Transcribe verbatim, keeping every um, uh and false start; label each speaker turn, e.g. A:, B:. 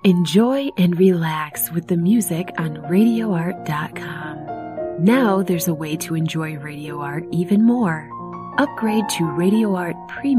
A: Enjoy and relax with the music on radio art dot com. Now there's a way to enjoy Radio Art even more. Upgrade to Radio Art Premium